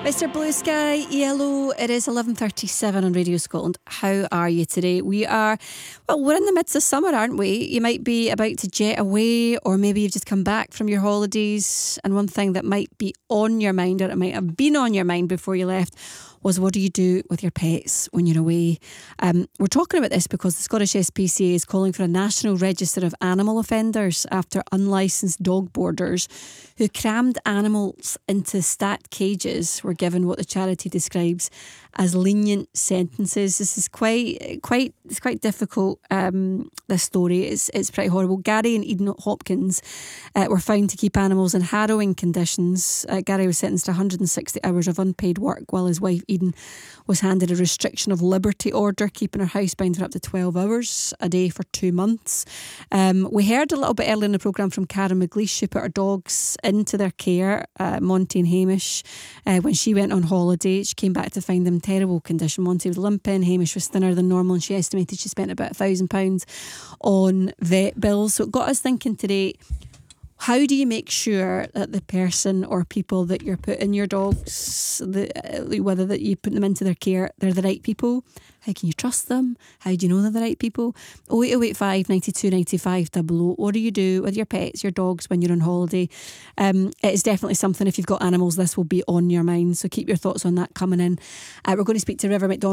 Mr. Blue Sky, ELO, it is 11:37 on Radio Scotland. How are you today? We're in the midst of summer, aren't we? You might be about to jet away, or maybe you've just come back from your holidays, and one thing that might be on your mind, or it might have been on your mind before you left, was what do you do with your pets when you're away? We're talking about this because the Scottish SPCA is calling for a national register of animal offenders after unlicensed dog boarders who crammed animals into stat cages were given what the charity describes as lenient sentences. This is quite difficult. This story, it's pretty horrible. Gary and Eden Hopkins were found to keep animals in harrowing conditions. Gary was sentenced to 160 hours of unpaid work, while his wife Eden was handed a restriction of liberty order, keeping her housebound for up to 12 hours a day for 2 months. We heard a little bit earlier in the programme from Karen McLeish, who put her dogs into their care, Monty and Hamish, when she went on holiday. She came back to find them in terrible condition. Monty was limping, Hamish was thinner than normal, and she estimated she spent about £1,000 on vet bills. So it got us thinking today, how do you make sure that the person or people that you're putting your dogs, whether that you put them into their care, they're the right people? How can you trust them? How do you know they're the right people? 08085 92 95 00. What do you do with your pets, your dogs, when you're on holiday? It is definitely something, if you've got animals, this will be on your mind. So keep your thoughts on that coming in. We're going to speak to River McDonald